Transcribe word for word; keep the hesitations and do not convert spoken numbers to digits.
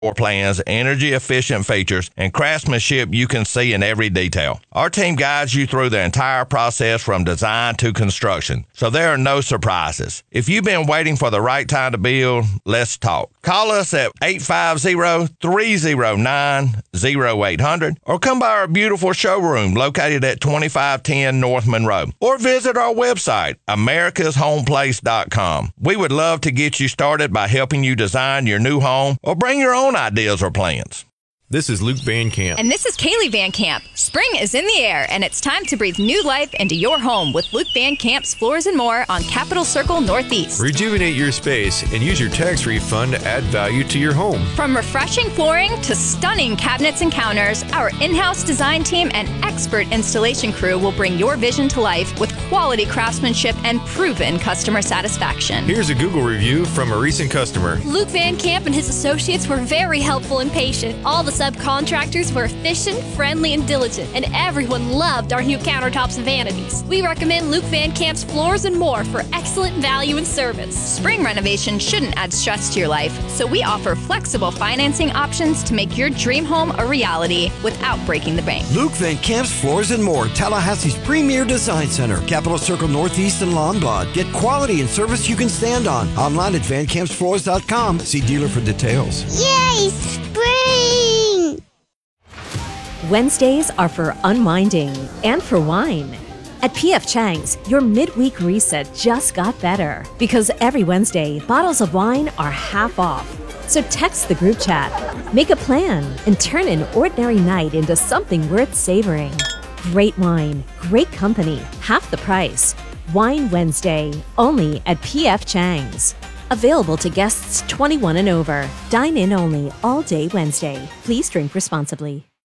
floor plans, energy-efficient features, and craftsmanship you can see in every detail. Our team guides you through the entire process from design to construction, so there are no surprises. If you've been waiting for the right time to build, let's talk. Call us at eight five zero, three zero nine, zero eight hundred or come by our beautiful showroom located at twenty-five ten North Monroe, or visit our website, americas home place dot com. We would love to get you started by helping you design your new home or bring your own ideas or plans. This is Luke Van Camp. And this is Kaylee Van Camp. Spring is in the air, and it's time to breathe new life into your home with Luke Van Camp's Floors and More on Capitol Circle Northeast. Rejuvenate your space and use your tax refund to add value to your home. From refreshing flooring to stunning cabinets and counters, our in-house design team and expert installation crew will bring your vision to life with quality craftsmanship and proven customer satisfaction. Here's a Google review from a recent customer. Luke Van Camp and his associates were very helpful and patient. All the subcontractors were efficient, friendly, and diligent, and everyone loved our new countertops and vanities. We recommend Luke Van Camp's Floors and More for excellent value and service. Spring renovation shouldn't add stress to your life, so we offer flexible financing options to make your dream home a reality without breaking the bank. Luke Van Camp's Floors and More, Tallahassee's premier design center, Capitol Circle Northeast and Lombard. Get quality and service you can stand on. Online at van camps floors dot com. See dealer for details. Yay, spring! Wednesdays are for unwinding and for wine. At P F Chang's, your midweek reset just got better because every Wednesday, bottles of wine are half off. So text the group chat, make a plan, and turn an ordinary night into something worth savoring. Great wine, great company, half the price. Wine Wednesday, only at P F Chang's. Available to guests twenty-one and over. Dine in only all day Wednesday. Please drink responsibly.